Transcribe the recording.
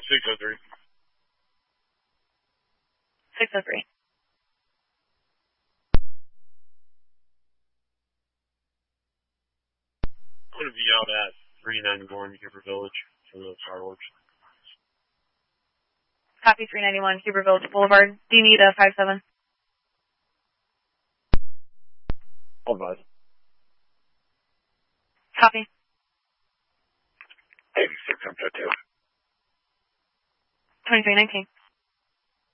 603. 603. I'm going to be out at 391 Huber Village for the fireworks. Copy 391 Huber Village Boulevard. Do you need a 57? Hold on. Copy. 86, I'm 22. 2319.